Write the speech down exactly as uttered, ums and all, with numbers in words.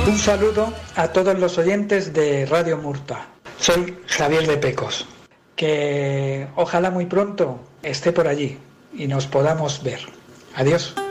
Un saludo a todos los oyentes de Radio Murta. Soy Javier de Pecos. Que ojalá muy pronto esté por allí y nos podamos ver. Adiós.